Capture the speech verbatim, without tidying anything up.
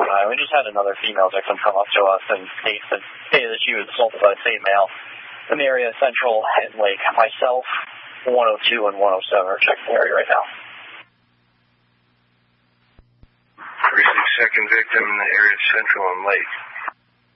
Ohio. We just had another female victim come up to us and state that, stated that she was assaulted by the same male in the area of Central and Lake. Myself, one oh two and one oh seven are checking the area right now. Precinct second victim in the area of Central and Lake.